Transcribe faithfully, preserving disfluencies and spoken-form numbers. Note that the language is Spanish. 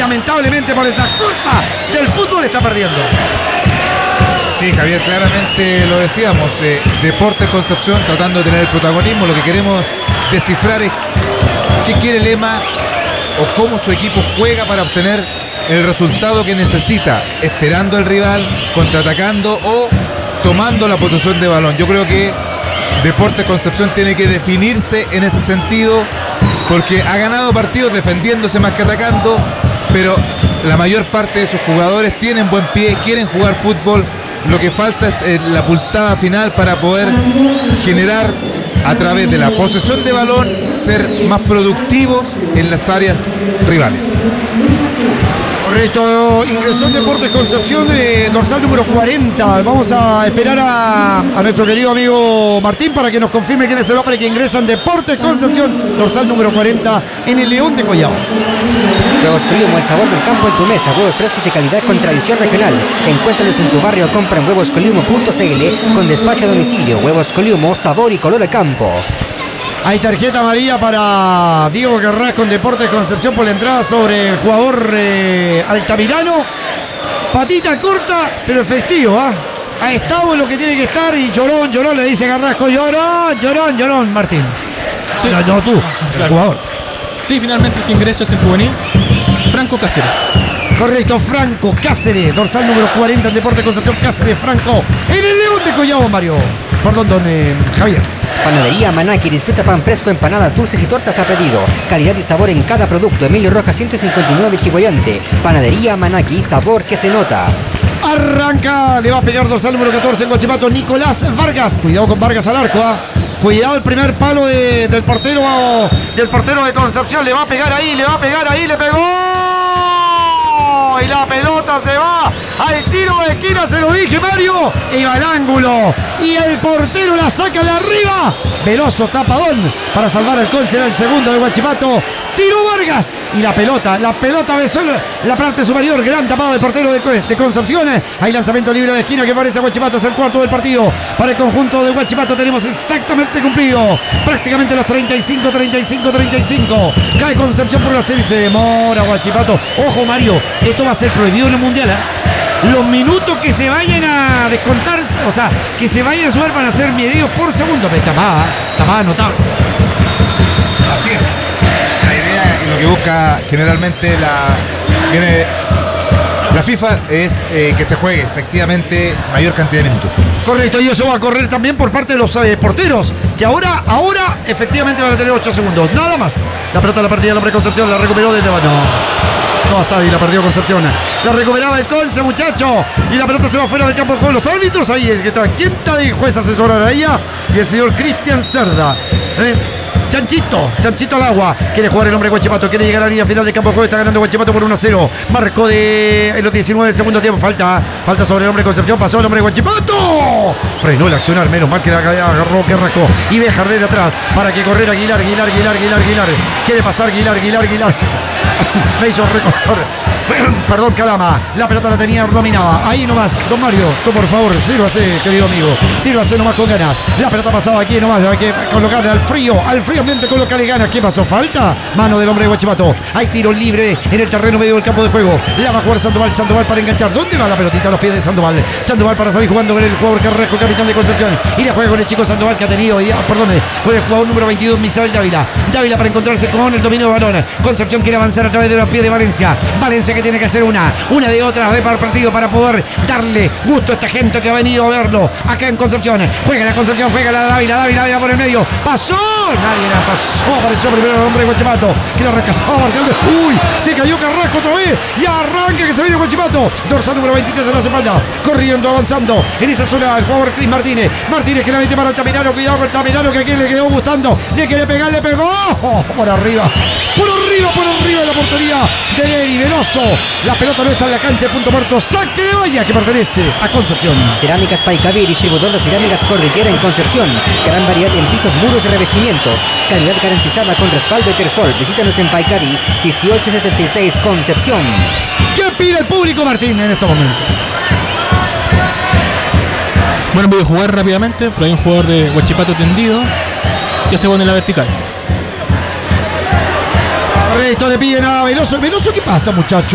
lamentablemente por esa cosa del fútbol está perdiendo. Sí, Javier, claramente lo decíamos, eh, Deportes Concepción tratando de tener el protagonismo. Lo que queremos descifrar es qué quiere Lema o cómo su equipo juega para obtener el resultado que necesita, esperando al rival, contraatacando o tomando la posesión de balón. Yo creo que Deportes Concepción tiene que definirse en ese sentido, porque ha ganado partidos defendiéndose más que atacando, pero la mayor parte de sus jugadores tienen buen pie, quieren jugar fútbol. Lo que falta es eh, la puntada final para poder generar, a través de la posesión de balón, ser más productivos en las áreas rivales. Correcto, ingresó en Deportes Concepción, eh, dorsal número cuarenta. Vamos a esperar a, a nuestro querido amigo Martín para que nos confirme quién es el hombre que ingresa en Deportes Concepción, dorsal número cuarenta, en el León de Collao. Huevos Coliumo, el sabor del campo en tu mesa. Huevos frescos de calidad con tradición regional. Encuéntralos en tu barrio o compra en huevos coliumo punto c l con despacho a domicilio. Huevos Coliumo, sabor y color de campo. Hay tarjeta amarilla para Diego Carrasco en Deportes Concepción por la entrada sobre el jugador eh, Altamirano. Patita corta, pero efectivo, ¿ah? ¿eh? Ha estado en lo que tiene que estar y llorón, llorón, le dice Carrasco, llorón, llorón, llorón, Martín. Sí. No, no tú, el Claro. jugador. Sí, finalmente el que ingresa es el juvenil Franco Cáceres. Correcto, Franco Cáceres, dorsal número cuarenta en Deportes Concepción. Cáceres, Franco, en el León de Collao, Mario. Perdón, don eh, Javier. Panadería Manaki, disfruta pan fresco, empanadas, dulces y tortas a pedido. Calidad y sabor en cada producto. Emilio Rojas ciento cincuenta y nueve, Chihuayante. Panadería Manaki, sabor que se nota. Arranca, le va a pegar dorsal número catorce en Guachipato, Nicolás Vargas. Cuidado con Vargas al arco, ¿ah? Cuidado el primer palo de, del portero del portero de Concepción. Le va a pegar ahí, le va a pegar ahí, le pegó. Y la pelota se va al tiro de esquina, se lo dije, Mario. Y va al ángulo. Y el portero la saca de arriba. Veloso tapadón para salvar al Conce, era el segundo de Guachipato. Tiró Vargas y la pelota, la pelota besó la parte superior, gran tapado del portero de, de Concepción. Hay lanzamiento libre de esquina que parece a Guachipato, es el cuarto del partido. Para el conjunto de Guachipato tenemos exactamente cumplido prácticamente los treinta y cinco, treinta y cinco, treinta y cinco. Cae Concepción por la serie, se demora Guachipato. Ojo, Mario, esto va a ser prohibido en el Mundial, ¿eh? Los minutos que se vayan a descontar, o sea, que se vayan a sumar van a ser medidos por segundo. Pero está más, está más anotado. Así es. La idea y lo que busca generalmente la viene la FIFA es eh, que se juegue efectivamente mayor cantidad de minutos. Correcto, y eso va a correr también por parte de los eh, porteros, que ahora, ahora efectivamente van a tener ocho segundos, nada más. La pelota la partida el hombre de Concepción, la recuperó desde abajo. No, Asadi la perdió Concepción. La recuperaba el Conce, muchacho. Y la pelota se va fuera del campo de juego. Los árbitros ahí es que está. ¿Quién está de juez asesorar a ella? Y el señor Cristian Cerda. ¿Eh? Chanchito, Chanchito al agua. Quiere jugar el hombre de Guachipato. Quiere llegar a la línea final del campo de juego. Está ganando Guachipato por uno a cero. Marco de en los diecinueve del segundo tiempo. Falta, falta sobre el hombre de Concepción. Pasó el hombre de Guachipato. Frenó el accionar. Menos mal que la agarró Carrasco. Y ve Jardel de atrás para que correr Aguilar, Aguilar, Aguilar, Aguilar, Aguilar. Quiere pasar Aguilar, Aguilar, Aguilar. Me hizo recorrer. Perdón, Calama. La pelota la tenía, dominaba. Ahí nomás, don Mario, tú por favor, sírvase, querido amigo. Sírvase nomás con ganas. La pelota pasaba aquí nomás. Hay que colocarle al frío, al frío ambiente, colocarle ganas. ¿Qué pasó? ¿Falta? Mano del hombre de Guachipato. Hay tiro libre en el terreno medio del campo de juego. La va a jugar Sandoval, Sandoval para enganchar. ¿Dónde va la pelotita? A los pies de Sandoval. Sandoval para salir jugando con el jugador Carrasco, capitán de Concepción. Y la juega con el chico Sandoval que ha tenido, perdón, con el jugador número veintidós, Misael Dávila. Dávila para encontrarse con el dominio de balón. Concepción quiere avanzar a través de los pies de Valencia. Valencia que tiene que hacer una, una de otras de para el partido para poder darle gusto a esta gente que ha venido a verlo acá en Concepción. Juega la Concepción, juega la Dávila, Dávila, Dávila por el medio. Pasó, nadie la pasó, apareció primero el hombre de Guachipato que lo rescató Marcial. Uy, se cayó Carrasco otra vez y arranca que se viene Guachipato. Dorsal número veintitrés en la espalda, corriendo, avanzando en esa zona el jugador Cris Martínez. Martínez que la mete para Altamirano, cuidado con Altamirano que aquí le quedó gustando. Le quiere pegar, le pegó. Oh, por arriba, por arriba, por arriba de la portería de Neri Veloso. La pelota no está en la cancha, punto muerto. Saque de valla que pertenece a Concepción. Cerámicas Paicaví, distribuidor de cerámicas Cordillera en Concepción. Gran variedad en pisos, muros y revestimientos. Calidad garantizada con respaldo Etersol. Visítanos en Paicaví, dieciocho setenta y seis, Concepción. ¿Qué pide el público, Martín, en estos momentos? Bueno, voy a jugar rápidamente, pero hay un jugador de Guachipato tendido que se pone en la vertical. Correcto, le piden a Veloso. ¿Veloso qué pasa, muchacho?